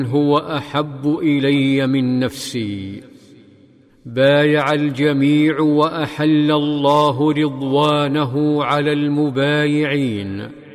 هو أحب إلي من نفسي. بايع الجميع وأحل الله رضوانه على المبايعين.